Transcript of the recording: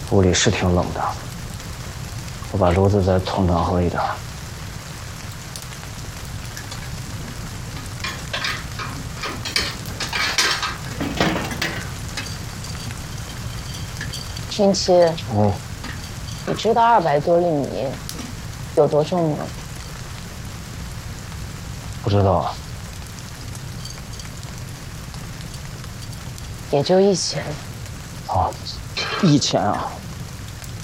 屋里是挺冷的，我把炉子再从暖和一点。 天琪，你知道200多粒米有多重吗？ 不知道啊。 也就1000。 哦，1000啊。